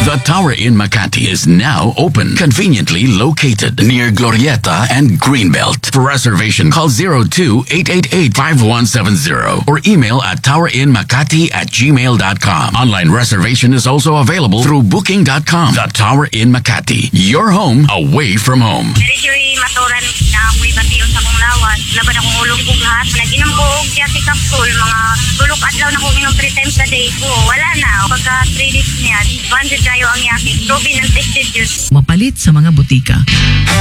The Tower Inn Makati is now open, conveniently located near Glorieta and Greenbelt. For reservation, call 02-888-5170 or email at towerinmakati@gmail.com. Online reservation is also available through booking.com. The Tower Inn Makati, your home away from home. Medyo'y maturan na ako'y batiyon sa kong lawas. Laban akong ulog kong lahat. Naginom ko og yati kapsul. Mga tulok adlaw na kong inom 3 times a day ko. Wala na. Pagka 3 days niya, banded tayo ang yakin. Proven and tested juice. Mapalit sa mga butika.